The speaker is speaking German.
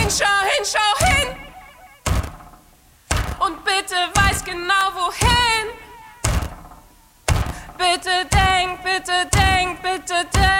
schau hin. Und bitte weiß genau wohin. Bitte denk, bitte denk, bitte denk.